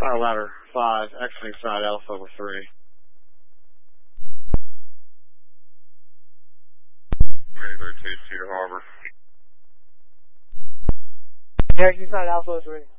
Ladder 5, exiting side Alpha with 3. Cedar Harbor. Exiting side Alpha 3.